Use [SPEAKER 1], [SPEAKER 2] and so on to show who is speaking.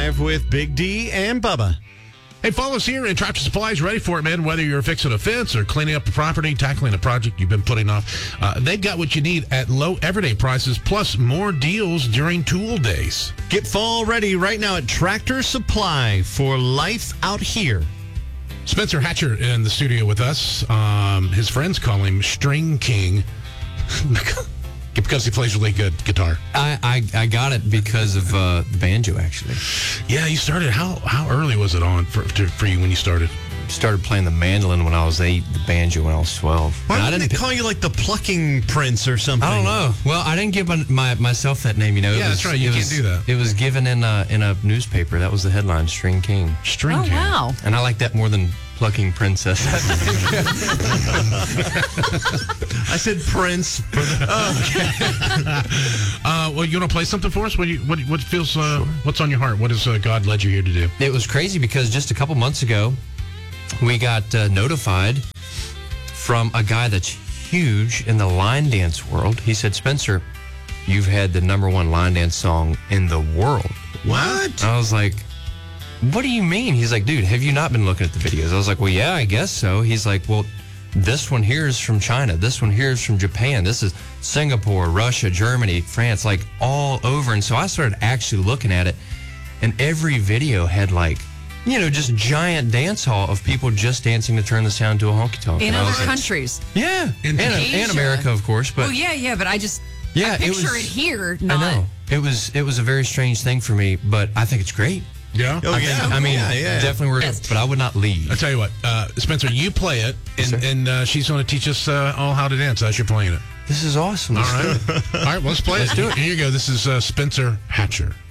[SPEAKER 1] Drive with Big D and Bubba.
[SPEAKER 2] Hey, follow us here, and Tractor Supply is ready for it, man. Whether you're fixing a fence or cleaning up the property, tackling a project you've been putting off, they've got what you need at low everyday prices, plus more deals during tool days.
[SPEAKER 1] Get fall ready right now at Tractor Supply for life out here.
[SPEAKER 2] Spencer Hatcher in the studio with us. His friends call him String King because he plays really good guitar.
[SPEAKER 3] I got it because of the banjo, actually.
[SPEAKER 2] Yeah, you started. How early was it on for you when you started?
[SPEAKER 3] Started playing the mandolin when I was 8, the banjo when I was 12.
[SPEAKER 1] Why didn't they call you like the plucking prince or something?
[SPEAKER 3] I don't know. Well, I didn't give myself that name, you know.
[SPEAKER 2] Yeah, that's right. You can't do that.
[SPEAKER 3] It was given in a newspaper. That was the headline, String King.
[SPEAKER 2] String King.
[SPEAKER 4] Wow.
[SPEAKER 3] And I like that more than plucking princess.
[SPEAKER 1] I said prince.
[SPEAKER 2] Well, you want to play something for us? What feels? Sure. What's on your heart? What has God led you here to do?
[SPEAKER 3] It was crazy because just a couple months ago, we got notified from a guy that's huge in the line dance world. He said, Spencer, you've had the #1 line dance song in the world.
[SPEAKER 1] What?
[SPEAKER 3] I was like, what do you mean? He's like, dude, have you not been looking at the videos? I was like, well, yeah, I guess so. He's like, well, this one here is from China. This one here is from Japan. This is Singapore, Russia, Germany, France, like all over. And so I started actually looking at it, and every video had like, you know, just giant dance hall of people just dancing to turn the sound to a honky-tonk.
[SPEAKER 4] In other countries.
[SPEAKER 3] Yeah. And America, of course. But
[SPEAKER 4] oh, yeah, but I picture it here.
[SPEAKER 3] I know. It was a very strange thing for me, but I think it's great.
[SPEAKER 2] Yeah?
[SPEAKER 1] Oh, yeah.
[SPEAKER 3] I mean,
[SPEAKER 1] yeah.
[SPEAKER 3] definitely work, but I would not leave.
[SPEAKER 2] I'll tell you what, Spencer, you play it, and she's going to teach us all how to dance as you're playing it.
[SPEAKER 3] This is awesome.
[SPEAKER 2] All right. All right, well, let's play it.
[SPEAKER 3] Let's do it.
[SPEAKER 2] Here you go. This is Spencer Hatcher.